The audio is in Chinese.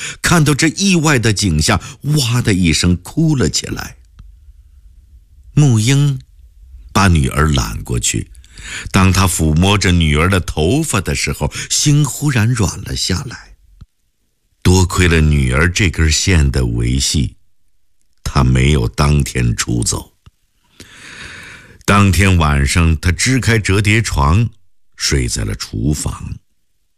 看到这意外的景象，哇的一声哭了起来。木英把女儿揽过去，当他抚摸着女儿的头发的时候，心忽然软了下来。多亏了女儿这根线的维系，他没有当天出走。当天晚上，他支开折叠床，睡在了厨房。